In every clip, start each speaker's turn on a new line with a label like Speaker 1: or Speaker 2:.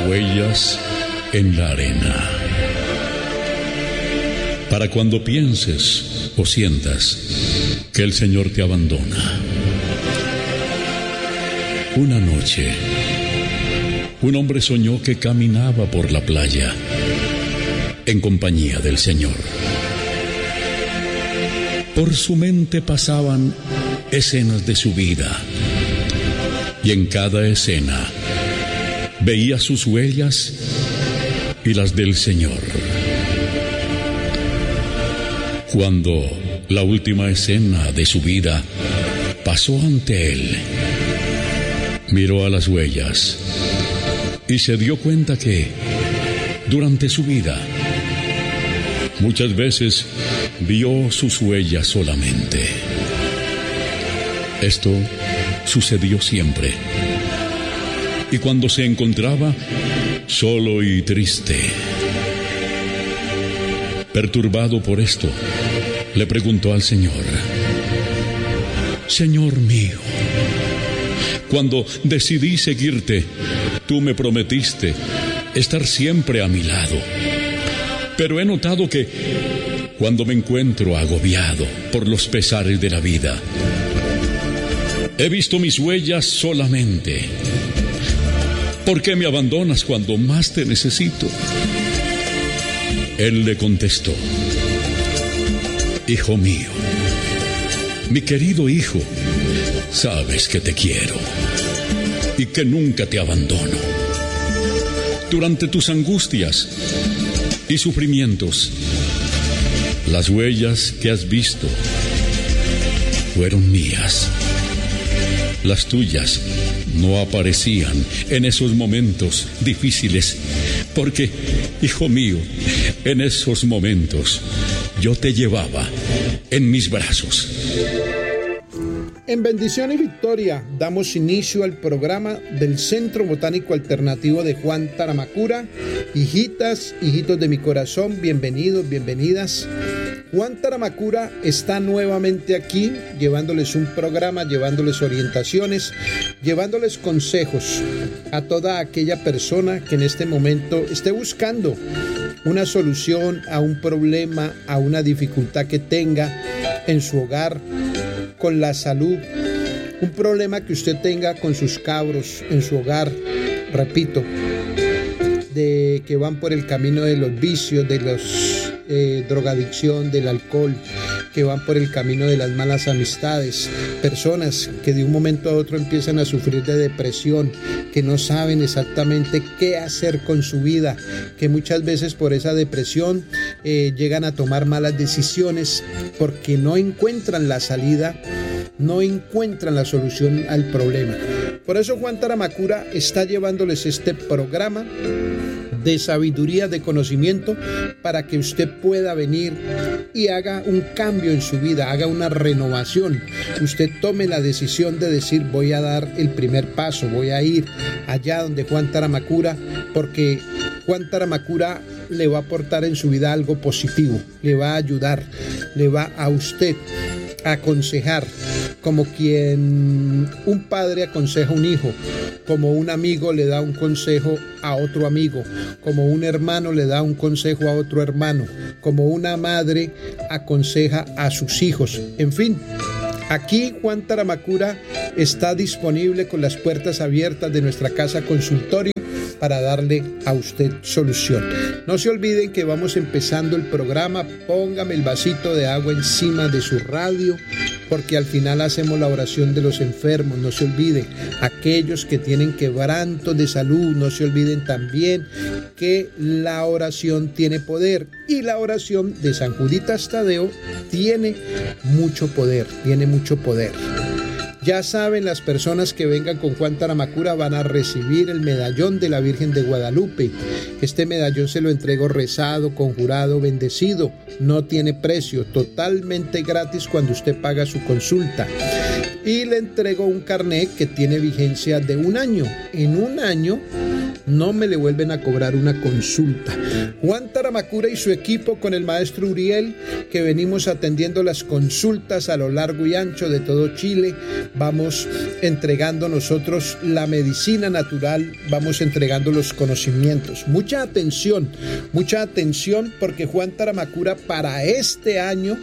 Speaker 1: Huellas en la arena. Para cuando pienses o sientas que el Señor te abandona. Una noche, un hombre soñó que caminaba por la playa en compañía del Señor. Por su mente pasaban escenas de su vida y en cada escena veía sus huellas y las del Señor. Cuando la última escena de su vida pasó ante él, miró a las huellas y se dio cuenta que durante su vida muchas veces vio sus huellas solamente. Esto sucedió siempre. Y cuando se encontraba solo y triste, perturbado por esto, le preguntó al Señor: Señor mío, cuando decidí seguirte, tú me prometiste estar siempre a mi lado. Pero he notado que cuando me encuentro agobiado por los pesares de la vida, he visto mis huellas solamente. ¿Por qué me abandonas cuando más te necesito? Él le contestó: Hijo mío, mi querido hijo, sabes que te quiero y que nunca te abandono. Durante tus angustias y sufrimientos, las huellas que has visto fueron mías. Las tuyas no aparecían en esos momentos difíciles, porque, hijo mío, en esos momentos yo te llevaba en mis brazos.
Speaker 2: En bendición y victoria damos inicio al programa del Centro Botánico Alternativo de Juan Taramacura. Hijitas, hijitos de mi corazón, bienvenidos, bienvenidas. Juan Taramacura está nuevamente aquí, llevándoles un programa, llevándoles orientaciones, llevándoles consejos a toda aquella persona que en este momento esté buscando una solución a un problema, a una dificultad que tenga en su hogar, con la salud, un problema que usted tenga con sus cabros en su hogar, repito, de que van por el camino de los vicios, de los drogadicción, del alcohol, que van por el camino de las malas amistades, personas que de un momento a otro empiezan a sufrir de depresión, que no saben exactamente qué hacer con su vida, que muchas veces por esa depresión llegan a tomar malas decisiones porque no encuentran la salida, no encuentran la solución al problema. Por eso Juan Taramacura está llevándoles este programa de sabiduría, de conocimiento, para que usted pueda venir y haga un cambio en su vida, haga una renovación. Usted tome la decisión de decir: voy a dar el primer paso, voy a ir allá donde Juan Taramacura, porque Juan Taramacura le va a aportar en su vida algo positivo, le va a ayudar, le va a usted a aconsejar, como quien un padre aconseja a un hijo, como un amigo le da un consejo a otro amigo, como un hermano le da un consejo a otro hermano, como una madre aconseja a sus hijos. En fin, aquí Juan Taramacura está disponible con las puertas abiertas de nuestra casa consultorio para darle a usted solución. No se olviden que vamos empezando el programa. Póngame el vasito de agua encima de su radio, porque al final hacemos la oración de los enfermos. No se olviden, aquellos que tienen quebrantos de salud, no se olviden también que la oración tiene poder, y la oración de San Juditas Tadeo tiene mucho poder, tiene mucho poder. Ya saben, las personas que vengan con Juan Taramacura van a recibir el medallón de la Virgen de Guadalupe. Este medallón se lo entrego rezado, conjurado, bendecido. No tiene precio, totalmente gratis cuando usted paga su consulta. Y le entrego un carnet que tiene vigencia de 1 año. En 1 año no me le vuelven a cobrar una consulta. Juan Taramacura y su equipo con el maestro Uriel, que venimos atendiendo las consultas a lo largo y ancho de todo Chile, vamos entregando nosotros la medicina natural, vamos entregando los conocimientos. Mucha atención porque Juan Taramacura para este año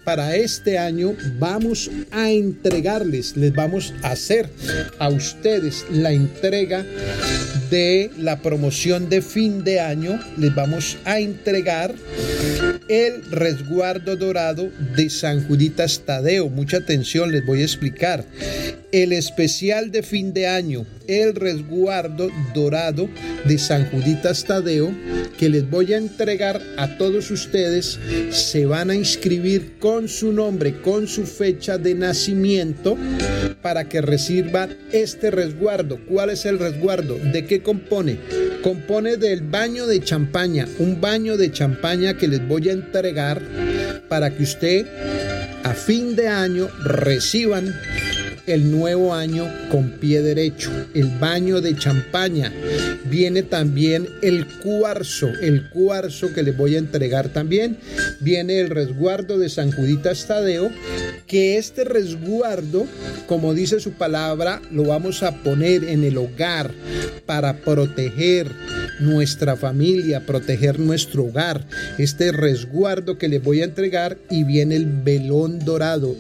Speaker 2: vamos a entregarles, les vamos a hacer a ustedes la entrega de la promoción de fin de año. Les vamos a entregar el resguardo dorado de San Juditas Tadeo. Mucha atención, les voy a explicar. El especial de fin de año, el resguardo dorado de San Juditas Tadeo, que les voy a entregar a todos ustedes. Se van a inscribir con su nombre, con su fecha de nacimiento, para que reciban este resguardo. ¿Cuál es el resguardo? ¿De qué compone? Compone del baño de champaña, un baño de champaña que les voy a entregar para que usted a fin de año reciban el nuevo año con pie derecho. El baño de champaña. Viene también el cuarzo que les voy a entregar también. Viene el resguardo de San Juditas Tadeo, que este resguardo, como dice su palabra, lo vamos a poner en el hogar para proteger nuestra familia, proteger nuestro hogar. Este resguardo que les voy a entregar, y viene el velón dorado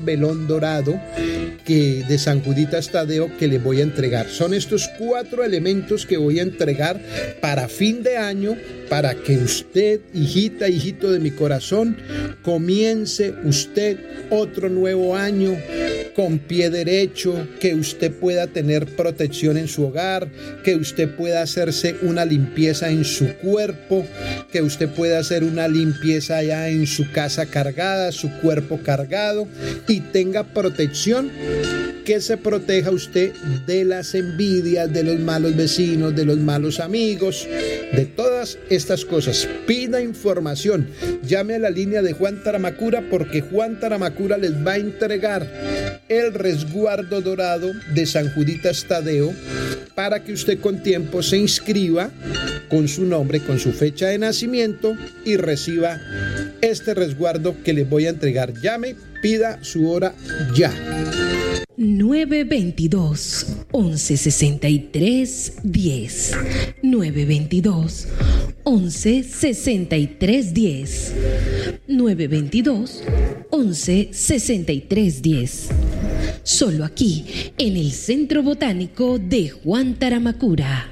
Speaker 2: que de San Juditas Tadeo, que les voy a entregar. Son estos 4 elementos que voy a entregar para fin de año, para que usted, hijita, hijito de mi corazón, comience usted otro nuevo año con pie derecho, que usted pueda tener protección en su hogar, que usted pueda hacerse una limpieza en su cuerpo, que usted pueda hacer una limpieza ya en su casa cargada, su cuerpo cargado, y tenga protección, que se proteja usted de las envidias, de los malos vecinos, de los malos amigos, de todas estas cosas. Pida información, llame a la línea de Juan Taramacura, porque Juan Taramacura les va a entregar el resguardo dorado de San Juditas Tadeo, para que usted con tiempo se inscriba con su nombre, con su fecha de nacimiento, y reciba este resguardo que les voy a entregar. Llame, pida su hora ya.
Speaker 3: 922-1163-10. 922-1163-10. 922-1163-10. Solo aquí, en el Centro Botánico de Juan Taramacura.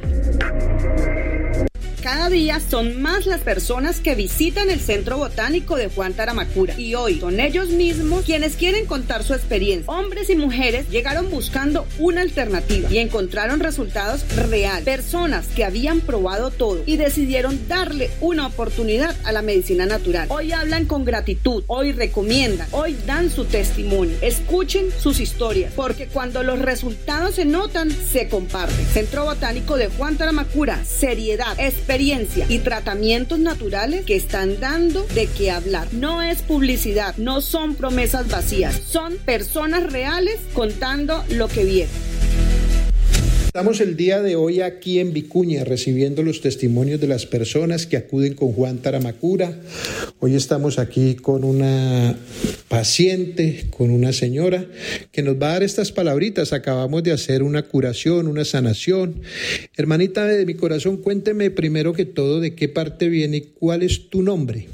Speaker 4: Cada día son más las personas que visitan el Centro Botánico de Juan Taramacura, y hoy son ellos mismos quienes quieren contar su experiencia. Hombres y mujeres llegaron buscando una alternativa y encontraron resultados reales. Personas que habían probado todo y decidieron darle una oportunidad a la medicina natural. Hoy hablan con gratitud, hoy recomiendan, hoy dan su testimonio. Escuchen sus historias, porque cuando los resultados se notan, se comparten. Centro Botánico de Juan Taramacura, seriedad, experiencia y tratamientos naturales que están dando de qué hablar. No es publicidad, no son promesas vacías, son personas reales contando lo que vieron.
Speaker 2: Estamos el día de hoy aquí en Vicuña recibiendo los testimonios de las personas que acuden con Juan Taramacura. Hoy estamos aquí con una paciente, con una señora que nos va a dar estas palabritas. Acabamos de hacer una curación, una sanación. Hermanita de mi corazón, cuénteme primero que todo de qué parte viene y cuál es tu nombre.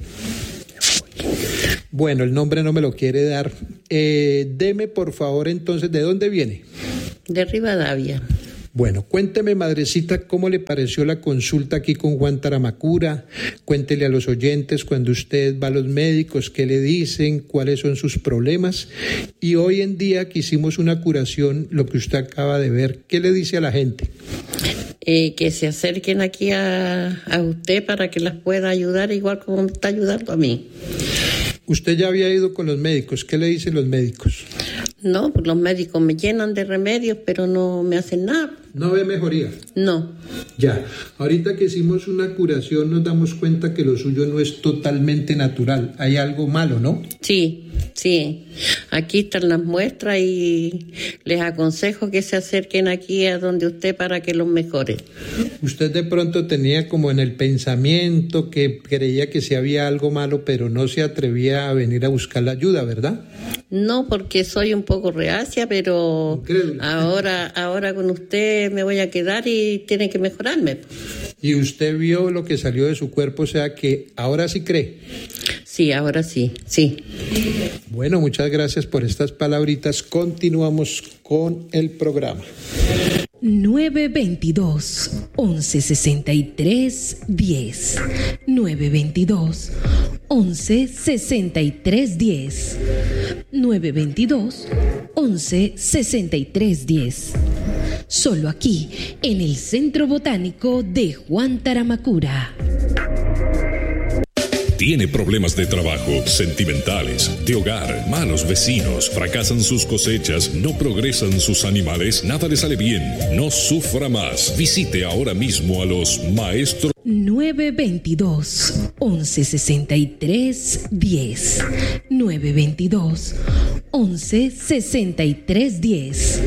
Speaker 2: Bueno, el nombre no me lo quiere dar. Deme por favor entonces, ¿de dónde viene?
Speaker 5: De Rivadavia.
Speaker 2: Bueno, cuénteme, madrecita, ¿cómo le pareció la consulta aquí con Juan Taramacura? Cuéntele a los oyentes cuando usted va a los médicos, qué le dicen, cuáles son sus problemas. Y hoy en día que hicimos una curación, lo que usted acaba de ver, ¿qué le dice a la gente?
Speaker 5: Que se acerquen aquí a usted para que las pueda ayudar igual como me está ayudando a mí.
Speaker 2: Usted ya había ido con los médicos, ¿qué le dicen los médicos?
Speaker 5: No, pues los médicos me llenan de remedios, pero no me hacen nada.
Speaker 2: ¿No ve mejoría?
Speaker 5: No.
Speaker 2: Ya, ahorita que hicimos una curación nos damos cuenta que lo suyo no es totalmente natural, hay algo malo, ¿no?
Speaker 5: Sí. Aquí están las muestras y les aconsejo que se acerquen aquí a donde usted para que los mejore.
Speaker 2: Usted de pronto tenía como en el pensamiento que creía que sí había algo malo, pero no se atrevía a venir a buscar la ayuda, ¿verdad?
Speaker 5: No, porque soy un poco reacia, pero ahora con usted me voy a quedar y tiene que mejorarme.
Speaker 2: ¿Y usted vio lo que salió de su cuerpo? O sea que ahora sí cree.
Speaker 5: Sí, ahora sí.
Speaker 2: Bueno, muchas gracias por estas palabritas. Continuamos con el programa.
Speaker 3: 922-1163-10. 922-1163-10. 922-1163-10. Solo aquí, en el Centro Botánico de Juan Taramacura.
Speaker 6: Tiene problemas de trabajo, sentimentales, de hogar, malos vecinos, fracasan sus cosechas, no progresan sus animales, nada le sale bien. No sufra más. Visite ahora mismo a los maestros.
Speaker 3: 922-1163-10. 922-1163-10.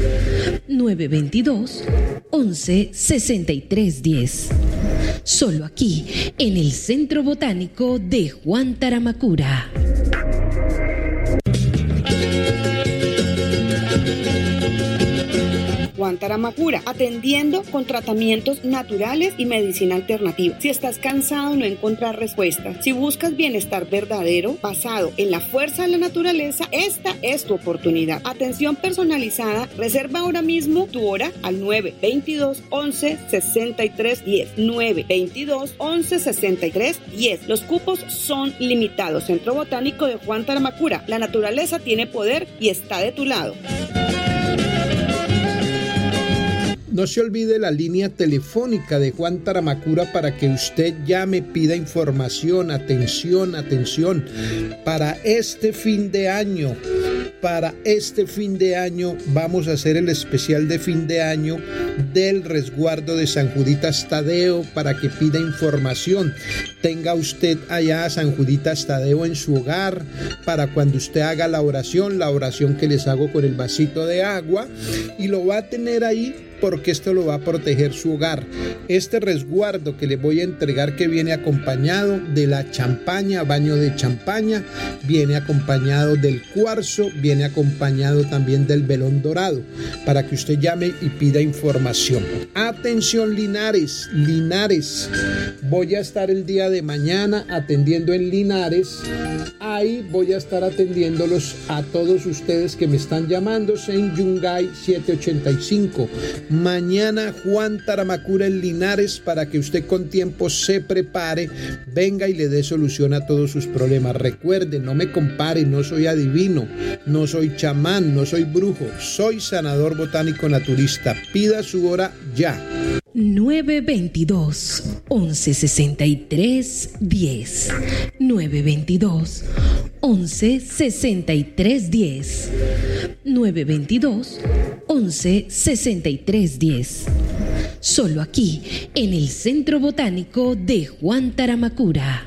Speaker 3: 922-1163-10. Solo aquí, en el Centro Botánico de Juan Taramacura.
Speaker 4: Juan Taramacura, atendiendo con tratamientos naturales y medicina alternativa. Si estás cansado de no encontrar respuesta, si buscas bienestar verdadero basado en la fuerza de la naturaleza, esta es tu oportunidad. Atención personalizada, reserva ahora mismo tu hora al 922-1163-10. 922-1163-10. Los cupos son limitados. Centro Botánico de Juan Taramacura. La naturaleza tiene poder y está de tu lado.
Speaker 2: No se olvide la línea telefónica de Juan Taramacura para que usted llame, pida información, atención. Para este fin de año vamos a hacer el especial de fin de año del resguardo de San Juditas Tadeo para que pida información. Tenga usted allá a San Juditas Tadeo en su hogar para cuando usted haga la oración que les hago con el vasito de agua, y lo va a tener ahí porque esto lo va a proteger su hogar. Este resguardo que le voy a entregar, que viene acompañado de la champaña, baño de champaña, viene acompañado del cuarzo, viene acompañado también del velón dorado, para que usted llame y pida información. Atención Linares, voy a estar el día de mañana atendiendo en Linares. Ahí voy a estar atendiéndolos a todos ustedes que me están llamando en Yungay 785. Mañana Juan Taramacura en Linares, para que usted con tiempo se prepare, venga y le dé solución a todos sus problemas. Recuerde, no me compare, no soy adivino, no soy chamán, no soy brujo, soy sanador botánico naturista. Pida su hora ya.
Speaker 3: 922-1163-10. 922-1163-10. 922-1163-10. Solo aquí, en el Centro Botánico de Juan Taramacura.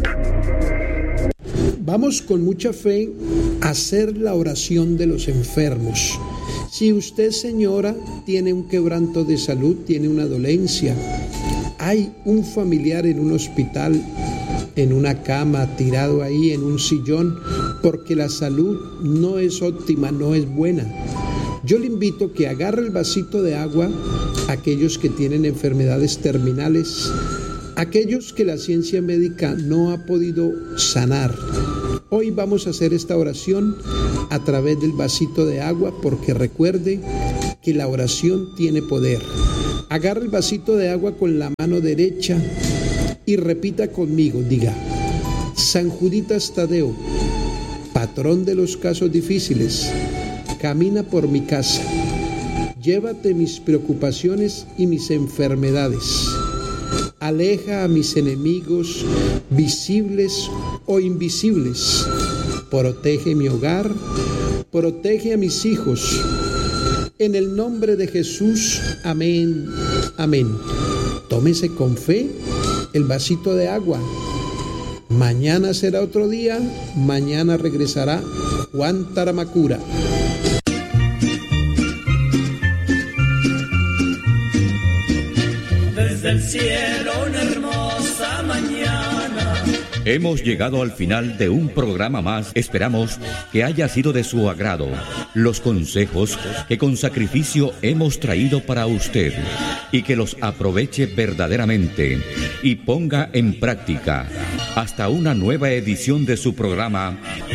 Speaker 2: Vamos con mucha fe a hacer la oración de los enfermos. Si usted, señora, tiene un quebranto de salud, tiene una dolencia, hay un familiar en un hospital, en una cama, tirado ahí en un sillón, porque la salud no es óptima, no es buena, yo le invito que agarre el vasito de agua, aquellos que tienen enfermedades terminales, aquellos que la ciencia médica no ha podido sanar. Hoy vamos a hacer esta oración a través del vasito de agua, porque recuerde que la oración tiene poder. Agarre el vasito de agua con la mano derecha y repita conmigo, diga: San Juditas Tadeo, patrón de los casos difíciles, camina por mi casa, llévate mis preocupaciones y mis enfermedades, aleja a mis enemigos visibles o invisibles, protege mi hogar, protege a mis hijos, En el nombre de Jesús, amén, amén. Tómese con fe el vasito de agua. Mañana será otro día, mañana regresará Juan Taramacura.
Speaker 7: Desde el cielo una hermosa mañana.
Speaker 8: Hemos llegado al final de un programa más. Esperamos que haya sido de su agrado los consejos que con sacrificio hemos traído para usted y que los aproveche verdaderamente y ponga en práctica. Hasta una nueva edición de su programa